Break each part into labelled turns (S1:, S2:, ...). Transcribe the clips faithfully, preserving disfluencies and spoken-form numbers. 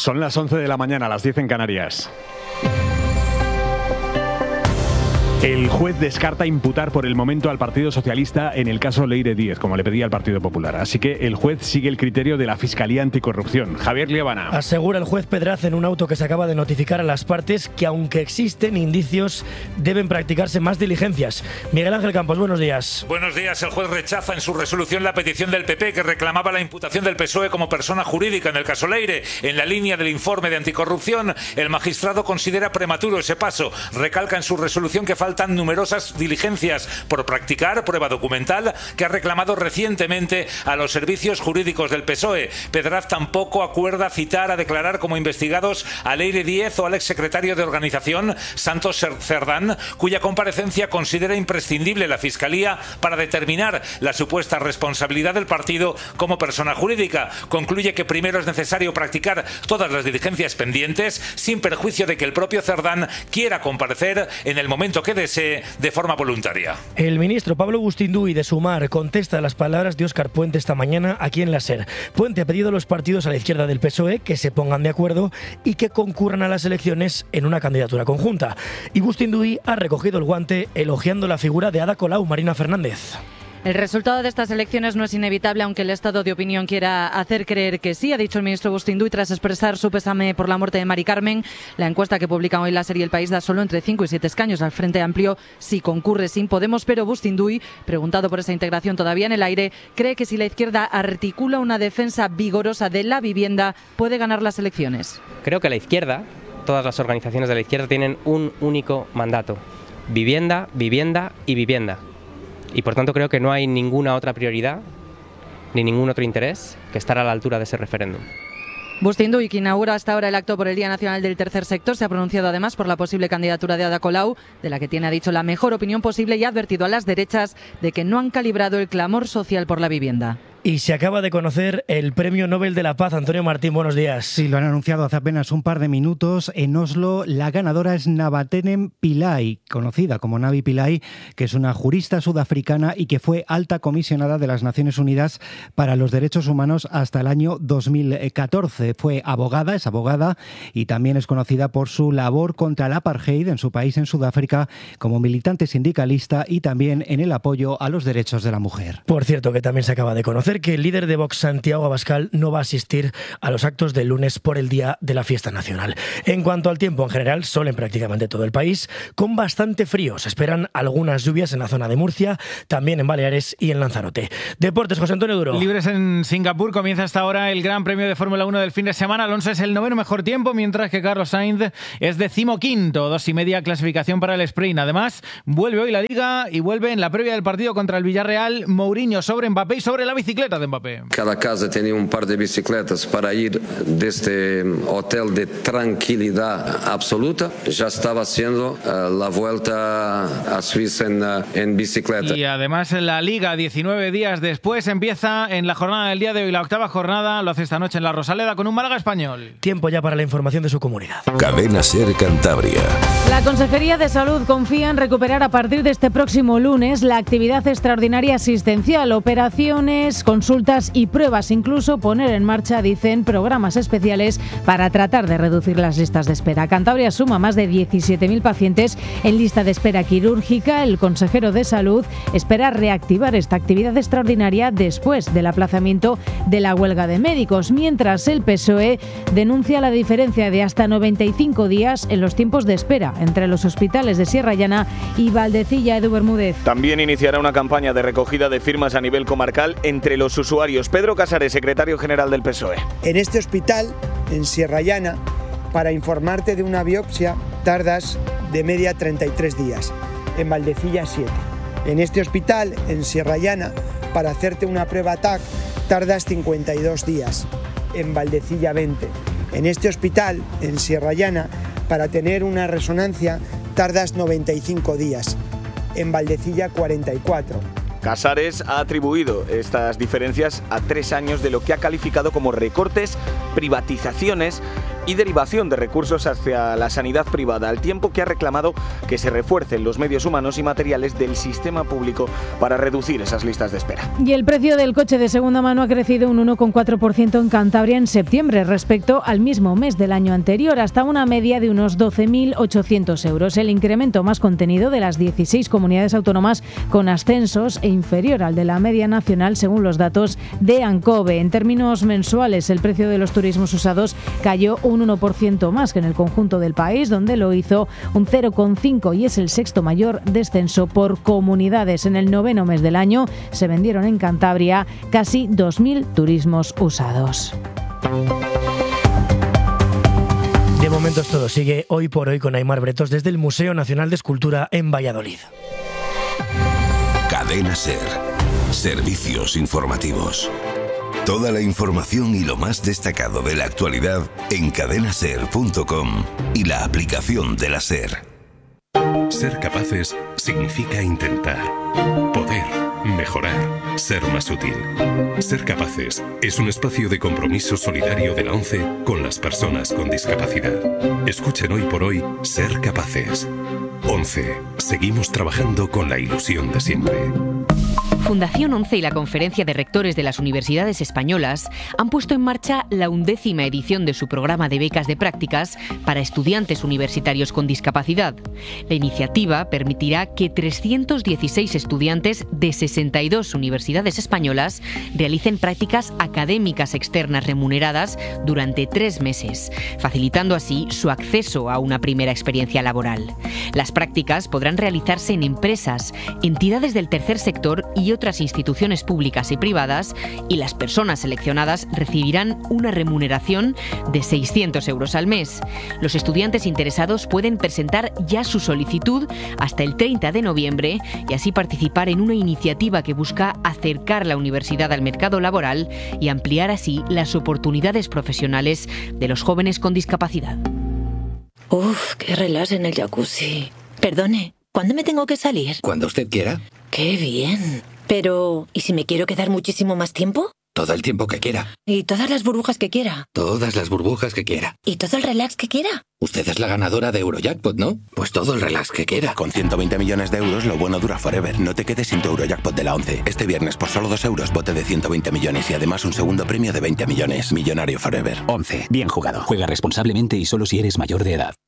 S1: Son las once de la mañana, las diez en Canarias. El juez descarta imputar por el momento al Partido Socialista en el caso Leire Díez, como le pedía al Partido Popular. Así que el juez sigue el criterio de la Fiscalía Anticorrupción. Javier Liebana.
S2: Asegura el juez Pedraz en un auto que se acaba de notificar a las partes que, aunque existen indicios, deben practicarse más diligencias. Miguel Ángel Campos, buenos días.
S3: Buenos días. El juez rechaza en su resolución la petición del P P que reclamaba la imputación del P S O E como persona jurídica en el caso Leire. En la línea del informe de anticorrupción, el magistrado considera prematuro ese paso. Recalca en su resolución que falta Faltan numerosas diligencias por practicar, prueba documental que ha reclamado recientemente a los servicios jurídicos del P S O E. Pedraz tampoco acuerda citar a declarar como investigados a Leire Díez o al exsecretario de organización Santos Cerdán, cuya comparecencia considera imprescindible la Fiscalía para determinar la supuesta responsabilidad del partido como persona jurídica. Concluye que primero es necesario practicar todas las diligencias pendientes, sin perjuicio de que el propio Cerdán quiera comparecer en el momento que desee de forma voluntaria.
S2: El ministro Pablo Bustinduy de Sumar contesta a las palabras de Óscar Puente esta mañana aquí en la SER. Puente ha pedido a los partidos a la izquierda del P S O E que se pongan de acuerdo y que concurran a las elecciones en una candidatura conjunta. Y Bustinduy ha recogido el guante elogiando la figura de Ada Colau, Marina Fernández.
S4: El resultado de estas elecciones no es inevitable, aunque el estado de opinión quiera hacer creer que sí, ha dicho el ministro Bustinduy tras expresar su pésame por la muerte de Mari Carmen. La encuesta que publica hoy la SER y El País da solo entre cinco y siete escaños al Frente Amplio si concurre sin Podemos, pero Bustinduy, preguntado por esa integración todavía en el aire, cree que si la izquierda articula una defensa vigorosa de la vivienda, puede ganar las elecciones.
S5: Creo que la izquierda, todas las organizaciones de la izquierda tienen un único mandato: vivienda, vivienda y vivienda. Y por tanto creo que no hay ninguna otra prioridad ni ningún otro interés que estar a la altura de ese referéndum.
S4: Bustinduy, que inaugura hasta ahora el acto por el Día Nacional del Tercer Sector, se ha pronunciado además por la posible candidatura de Ada Colau, de la que tiene, ha dicho, la mejor opinión posible, y ha advertido a las derechas de que no han calibrado el clamor social por la vivienda.
S2: Y se acaba de conocer el Premio Nobel de la Paz. Antonio Martín, buenos días.
S6: Sí, lo han anunciado hace apenas un par de minutos. En Oslo, la ganadora es Navatenem Pillay, conocida como Navi Pillay, que es una jurista sudafricana y que fue alta comisionada de las Naciones Unidas para los Derechos Humanos hasta el año dos mil catorce. Fue abogada, es abogada, y también es conocida por su labor contra el apartheid en su país, en Sudáfrica, como militante sindicalista y también en el apoyo a los derechos de la mujer.
S2: Por cierto, que también se acaba de conocer que el líder de Vox, Santiago Abascal, no va a asistir a los actos del lunes por el Día de la Fiesta Nacional. En cuanto al tiempo, en general, sol en prácticamente todo el país, con bastante frío. Se esperan algunas lluvias en la zona de Murcia, también en Baleares y en Lanzarote. Deportes, José Antonio Duro.
S7: Libres en Singapur, comienza hasta ahora el Gran Premio de Fórmula uno del fin de semana. Alonso es el noveno mejor tiempo, mientras que Carlos Sainz es decimoquinto. Dos y media clasificación para el sprint. Además, vuelve hoy la Liga y vuelve en la previa del partido contra el Villarreal Mourinho sobre Mbappé y sobre la bicicleta de Mbappé.
S8: Cada casa tenía un par de bicicletas para ir de este hotel de tranquilidad absoluta. Ya estaba haciendo uh, la vuelta a Suiza en, uh, en bicicleta.
S7: Y además la Liga, diecinueve días después, empieza en la jornada del día de hoy, la octava jornada. Lo hace esta noche en la Rosaleda con un Málaga Español.
S2: Tiempo ya para la información de su comunidad.
S9: Cadena SER Cantabria.
S10: La Consejería de Salud confía en recuperar a partir de este próximo lunes la actividad extraordinaria asistencial, operaciones, consultas y pruebas, incluso poner en marcha, dicen, programas especiales para tratar de reducir las listas de espera. Cantabria suma más de diecisiete mil pacientes en lista de espera quirúrgica. El consejero de Salud espera reactivar esta actividad extraordinaria después del aplazamiento de la huelga de médicos, mientras el P S O E denuncia la diferencia de hasta noventa y cinco días en los tiempos de espera entre los hospitales de Sierra Llana y Valdecilla. Edu Bermúdez.
S11: También iniciará una campaña de recogida de firmas a nivel comarcal entre los usuarios. Pedro Casares, secretario general del P S O E.
S12: En este hospital, en Sierra Llana, para informarte de una biopsia tardas de media treinta y tres días, en Valdecilla siete. En este hospital, en Sierra Llana, para hacerte una prueba T A C tardas cincuenta y dos días, en Valdecilla veinte. En este hospital, en Sierra Llana, para tener una resonancia tardas noventa y cinco días, en Valdecilla cuarenta y cuatro.
S11: Casares ha atribuido estas diferencias a tres años de lo que ha calificado como recortes, privatizaciones y derivación de recursos hacia la sanidad privada, al tiempo que ha reclamado que se refuercen los medios humanos y materiales del sistema público para reducir esas listas de espera.
S10: Y el precio del coche de segunda mano ha crecido un uno coma cuatro por ciento en Cantabria en septiembre respecto al mismo mes del año anterior, hasta una media de unos doce mil ochocientos euros. El incremento más contenido de las dieciséis comunidades autónomas con ascensos e inferior al de la media nacional, según los datos de ANCOVE. En términos mensuales, el precio de los turismos usados cayó un uno por ciento más que en el conjunto del país, donde lo hizo un cero coma cinco y es el sexto mayor descenso por comunidades. En el noveno mes del año se vendieron en Cantabria casi dos mil turismos usados.
S2: De momento todo sigue hoy por hoy con Aimar Bretos desde el Museo Nacional de Escultura en Valladolid.
S9: Cadena SER. Servicios informativos. Toda la información y lo más destacado de la actualidad en cadena ser punto com y la aplicación de la SER.
S13: Ser capaces significa intentar, poder, mejorar, ser más útil. Ser capaces es un espacio de compromiso solidario de la ONCE con las personas con discapacidad. Escuchen hoy por hoy Ser Capaces. ONCE. Seguimos trabajando con la ilusión de siempre.
S14: Fundación ONCE y la Conferencia de Rectores de las Universidades Españolas han puesto en marcha la undécima edición de su programa de becas de prácticas para estudiantes universitarios con discapacidad. La iniciativa permitirá que trescientos dieciséis estudiantes de sesenta y dos universidades españolas realicen prácticas académicas externas remuneradas durante tres meses, facilitando así su acceso a una primera experiencia laboral. Las prácticas podrán realizarse en empresas, entidades del tercer sector y otras instituciones públicas y privadas, y las personas seleccionadas recibirán una remuneración de seiscientos euros al mes. Los estudiantes interesados pueden presentar ya su solicitud hasta el treinta de noviembre y así participar en una iniciativa que busca acercar la universidad al mercado laboral y ampliar así las oportunidades profesionales de los jóvenes con discapacidad.
S15: Uf, qué relax en el jacuzzi. Perdone, ¿cuándo me tengo que salir?
S16: Cuando usted quiera.
S15: ¡Qué bien! Pero, ¿y si me quiero quedar muchísimo más tiempo?
S16: Todo el tiempo que quiera.
S15: ¿Y todas las burbujas que quiera?
S16: Todas las burbujas que quiera.
S15: ¿Y todo el relax que quiera?
S16: Usted es la ganadora de Eurojackpot, ¿no? Pues todo el relax que quiera.
S17: Con ciento veinte millones de euros, lo bueno dura forever. No te quedes sin tu Eurojackpot de la ONCE. Este viernes, por solo dos euros, bote de ciento veinte millones y además un segundo premio de veinte millones. Millonario forever.
S18: ONCE. Bien jugado. Juega responsablemente y solo si eres mayor de edad.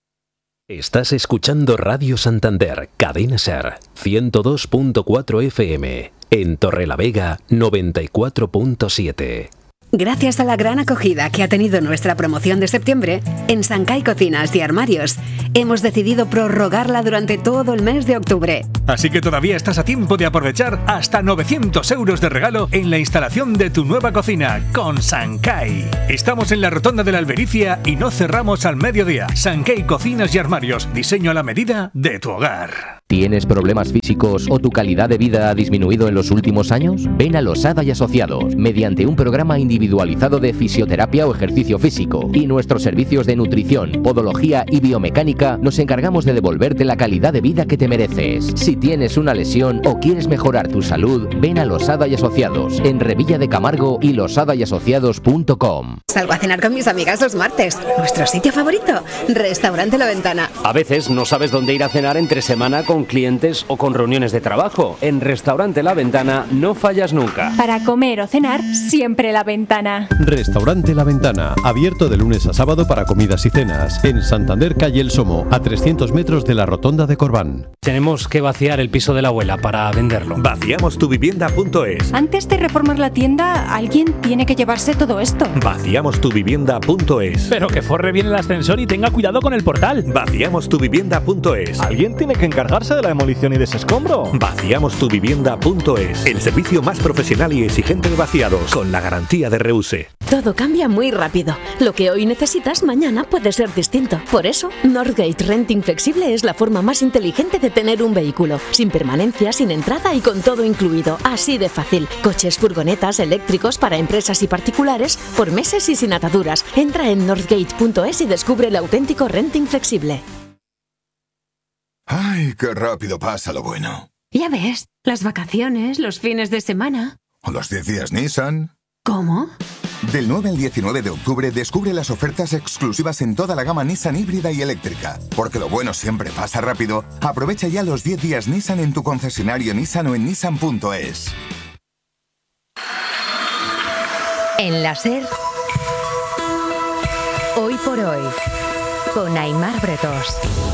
S19: Estás escuchando Radio Santander, Cadena SER, ciento dos punto cuatro F M, en Torrelavega, noventa y cuatro punto siete.
S20: Gracias a la gran acogida que ha tenido nuestra promoción de septiembre, en Sancay Cocinas y Armarios, hemos decidido prorrogarla durante todo el mes de octubre.
S21: Así que todavía estás a tiempo de aprovechar hasta novecientos euros de regalo en la instalación de tu nueva cocina con Sancay. Estamos en la Rotonda de la Albericia y no cerramos al mediodía. Sancay Cocinas y Armarios, diseño a la medida de tu hogar.
S22: ¿Tienes problemas físicos o tu calidad de vida ha disminuido en los últimos años? Ven a Losada y Asociados, mediante un programa individualizado de fisioterapia o ejercicio físico y nuestros servicios de nutrición, podología y biomecánica, nos encargamos de devolverte la calidad de vida que te mereces. Si tienes una lesión o quieres mejorar tu salud, ven a Losada y Asociados, en Revilla de Camargo y losada y asociados punto com.
S20: Salgo a cenar con mis amigas los martes. ¿Nuestro sitio favorito? Restaurante La Ventana.
S23: A veces no sabes dónde ir a cenar entre semana con clientes o con reuniones de trabajo. En Restaurante La Ventana no fallas nunca.
S24: Para comer o cenar, siempre La Ventana.
S25: Restaurante La Ventana, abierto de lunes a sábado para comidas y cenas. En Santander, calle El Somo, a trescientos metros de la Rotonda de Corbán.
S26: Tenemos que vaciar el piso de la abuela para venderlo.
S27: Vaciamos tu vivienda punto es.
S24: Antes de reformar la tienda, alguien tiene que llevarse todo esto.
S27: Vaciamos tu vivienda punto es.
S28: Pero que forre bien el ascensor y tenga cuidado con el portal.
S27: Vaciamos tu vivienda punto es.
S29: ¿Alguien tiene que encargarse de la demolición y desescombro?
S27: Vaciamos tu vivienda punto es. El servicio más profesional y exigente de vaciados, con la garantía de Reuse.
S30: Todo cambia muy rápido. Lo que hoy necesitas, mañana puede ser distinto. Por eso, Northgate Renting Flexible es la forma más inteligente de tener un vehículo. Sin permanencia, sin entrada y con todo incluido. Así de fácil. Coches, furgonetas, eléctricos para empresas y particulares, por meses y sin ataduras. Entra en northgate punto es y descubre el auténtico renting flexible.
S31: ¡Ay, qué rápido pasa lo bueno!
S30: Ya ves, las vacaciones, los fines de semana.
S31: ¿O los diez días Nissan?
S30: ¿Cómo?
S1: Del nueve al diecinueve de octubre descubre las ofertas exclusivas en toda la gama Nissan híbrida y eléctrica. Porque lo bueno siempre pasa rápido, aprovecha ya los diez días Nissan en tu concesionario Nissan o en nissan punto es.
S2: En la SER, hoy por hoy, con Aimar Bretos.